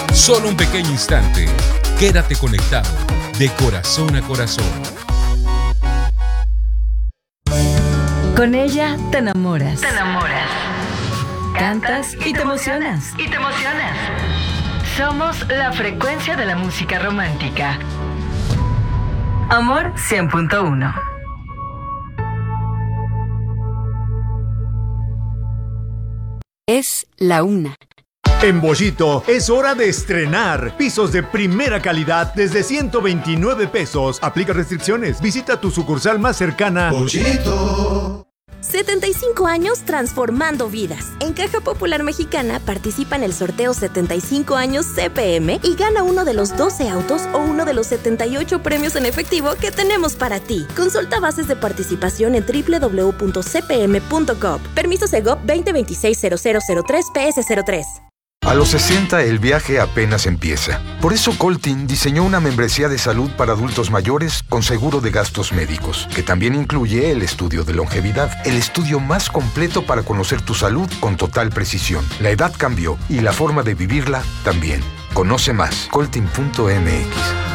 Solo un pequeño instante. Quédate conectado de corazón a corazón. Con ella te enamoras. Te enamoras. Cantas y te emocionas. Y te emocionas. Somos la frecuencia de la música romántica. Amor 100.1. Es la 1. En Bollito es hora de estrenar pisos de primera calidad desde 129 pesos. Aplica restricciones. Visita tu sucursal más cercana. Bollito. 75 años transformando vidas. En Caja Popular Mexicana participa en el sorteo 75 años CPM y gana uno de los 12 autos o uno de los 78 premios en efectivo que tenemos para ti. Consulta bases de participación en www.cpm.gov. Permiso Segov 2026-0003-PS03. A los 60 el viaje apenas empieza. Por eso Coltin diseñó una membresía de salud para adultos mayores con seguro de gastos médicos, que también incluye el estudio de longevidad, el estudio más completo para conocer tu salud con total precisión. La edad cambió y la forma de vivirla también. Conoce más, coltin.mx.